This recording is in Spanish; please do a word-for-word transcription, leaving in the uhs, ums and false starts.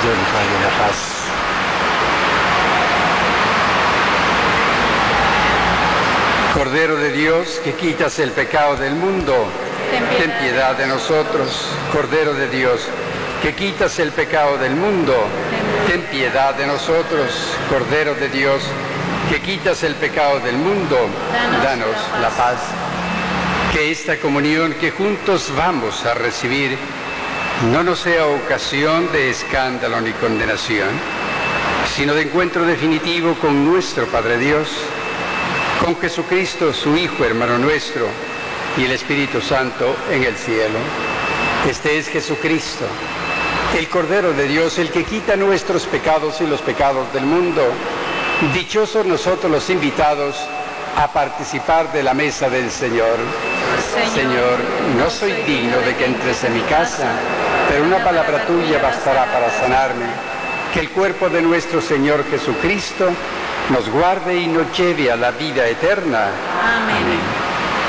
Yo les traigo la paz. Cordero de Dios, que quitas el pecado del mundo, ten piedad de nosotros. Cordero de Dios, que quitas el pecado del mundo, ten piedad de nosotros. Cordero de Dios, que quitas el pecado del mundo, danos la paz. Que esta comunión que juntos vamos a recibir no nos sea ocasión de escándalo ni condenación, sino de encuentro definitivo con nuestro Padre Dios, con Jesucristo, su Hijo, hermano nuestro, y el Espíritu Santo en el cielo. Este es Jesucristo, el Cordero de Dios, el que quita nuestros pecados y los pecados del mundo. Dichosos nosotros los invitados a participar de la mesa del Señor. Señor, Señor, no soy digno de que entres en mi casa, pero una palabra tuya bastará para sanarme. Que el cuerpo de nuestro Señor Jesucristo nos guarde y nos lleve a la vida eterna. Amén. Amén.